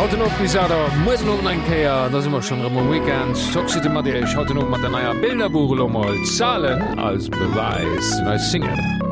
Hauten op bisader Mo enkeier, dat immer schon rem Weekend Toxite mat Dich hauten op mat der naier Bilderbuch mal Zahlen als Beweis als Single.